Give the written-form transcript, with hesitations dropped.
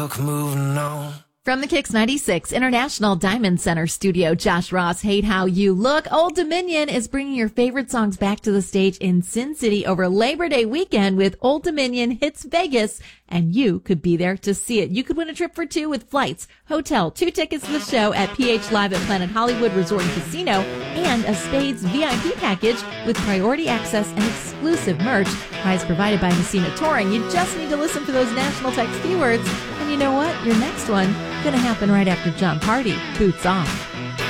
look, moving on. From the Kicks 96 International Diamond Center studio, Josh Ross, Hate How You Look. Old Dominion is bringing your favorite songs back to the stage in Sin City over Labor Day weekend with Old Dominion Hits Vegas, and you could be there to see it. You could win a trip for two with flights, hotel, 2 tickets to the show at PH Live at Planet Hollywood Resort and Casino, and a Spades VIP package with priority access and exclusive merch. Prize provided by Messina Touring. You just need to listen for those national text keywords. And you know what? Your next one going to happen right after John Party. Boots off.